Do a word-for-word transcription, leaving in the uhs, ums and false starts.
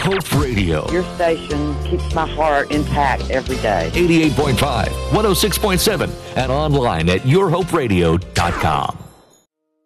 Hope Radio. Your station keeps my heart intact every day. eighty-eight point five, one oh six point seven, and online at your hope radio dot com.